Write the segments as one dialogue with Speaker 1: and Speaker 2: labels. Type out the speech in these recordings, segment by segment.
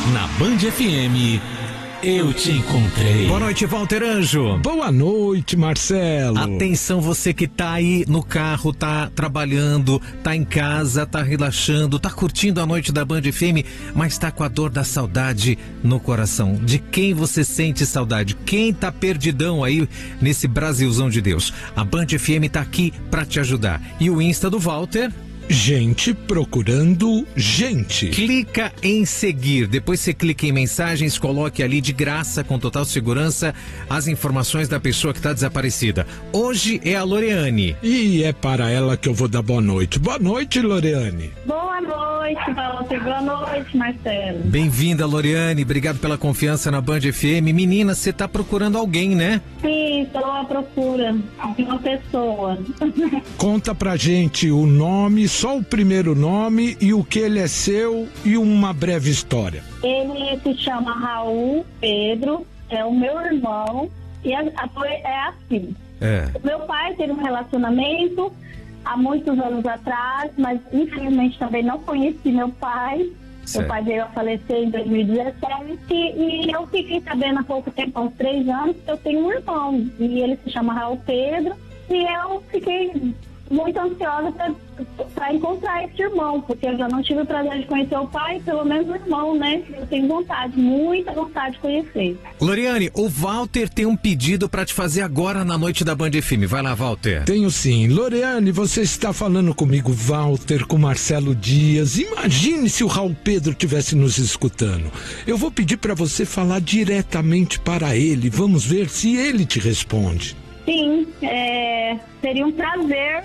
Speaker 1: Na Band FM, eu te encontrei.
Speaker 2: Boa noite, Walter Anjo.
Speaker 3: Boa noite, Marcelo.
Speaker 2: Atenção, você que tá aí no carro, tá trabalhando, tá em casa, tá relaxando, tá curtindo a noite da Band FM, mas tá com a dor da saudade no coração. De quem você sente saudade? Quem tá perdidão aí nesse Brasilzão de Deus? A Band FM tá aqui pra te ajudar. E o Insta do Walter...
Speaker 3: Gente procurando gente.
Speaker 2: Clica em seguir, depois você clica em mensagens, coloque ali de graça, com total segurança, as informações da pessoa que está desaparecida. Hoje é a Loreane.
Speaker 3: E é para ela que eu vou dar boa noite. Boa noite, Loreane.
Speaker 4: Boa noite, Walter. Boa noite, Marcelo.
Speaker 2: Bem-vinda, Loreane. Obrigado pela confiança na Band FM. Menina, você está procurando alguém, né?
Speaker 4: Sim, estou à procura de uma pessoa.
Speaker 3: Conta pra gente o nome, só o primeiro nome e o que ele é seu e uma breve história.
Speaker 4: Ele se chama Raul Pedro, é o meu irmão e é assim. O meu pai teve um relacionamento há muitos anos atrás, mas infelizmente também não conheci meu pai. Certo. Meu pai veio a falecer em 2017 e eu fiquei sabendo há pouco tempo, há uns 3 anos, que eu tenho um irmão e ele se chama Raul Pedro e eu fiquei muito ansiosa para encontrar esse irmão, porque eu já não tive o prazer de conhecer o pai, pelo menos o irmão, né? Eu tenho vontade, muita vontade de conhecer.
Speaker 2: Loreane, o Walter tem um pedido para te fazer agora na noite da Band FM. Vai lá, Walter.
Speaker 3: Tenho sim. Loreane, você está falando comigo, Walter, com Marcelo Dias. Imagine se o Raul Pedro estivesse nos escutando. Eu vou pedir para você falar diretamente para ele. Vamos ver se ele te responde.
Speaker 4: Sim, seria um prazer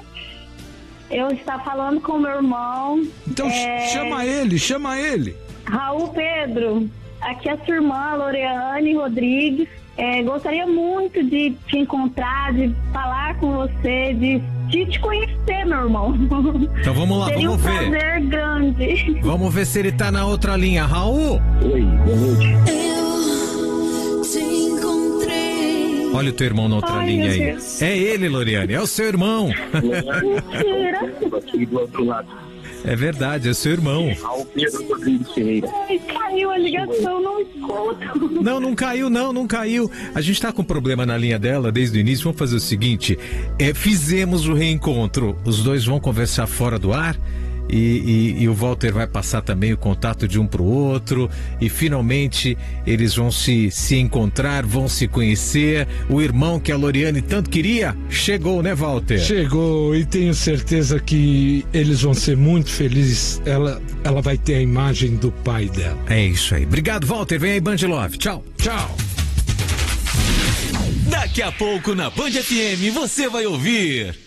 Speaker 4: eu estar falando com meu irmão.
Speaker 3: Então chama ele.
Speaker 4: Raul Pedro, aqui é a sua irmã Loreane Rodrigues. Gostaria muito de te encontrar, de falar com você, de te conhecer, meu irmão.
Speaker 2: Então vamos lá,
Speaker 4: seria
Speaker 2: vamos ver.
Speaker 4: Seria um prazer grande.
Speaker 2: Vamos ver se ele tá na outra linha. Raul?
Speaker 5: Oi, boa noite.
Speaker 2: Olha o teu irmão na outra linha aí.
Speaker 4: Deus.
Speaker 2: É ele, Loreane, é o seu irmão.
Speaker 4: Mentira.
Speaker 5: Aqui do outro lado.
Speaker 2: É verdade, é o seu irmão.
Speaker 5: Raul Pedro Rodrigues Ferreira.
Speaker 4: Ai, caiu a ligação, não escuto.
Speaker 2: Não caiu, não caiu. A gente tá com problema na linha dela desde o início. Vamos fazer o seguinte, fizemos o reencontro. Os dois vão conversar fora do ar. E o Walter vai passar também o contato de um pro outro e finalmente eles vão se encontrar, vão se conhecer. O irmão que a Loreane tanto queria chegou, né, Walter?
Speaker 3: Chegou, e tenho certeza que eles vão ser muito felizes. Ela vai ter a imagem do pai dela.
Speaker 2: É isso aí. Obrigado, Walter. Vem aí, Band Love. Tchau.
Speaker 3: Tchau.
Speaker 1: Daqui a pouco na Band FM você vai ouvir